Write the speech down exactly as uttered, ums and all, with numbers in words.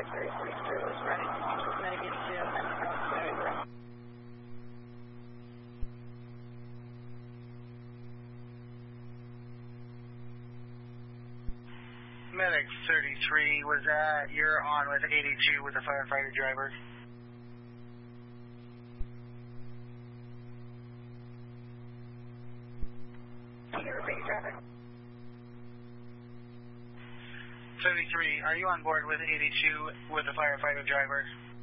three forty-two is running Medic eighty-two and cross. Medic thirty-three, was that, you're on with eighty-two with a firefighter driver. thirty-three, are you on board with eighty-two with a firefighter driver?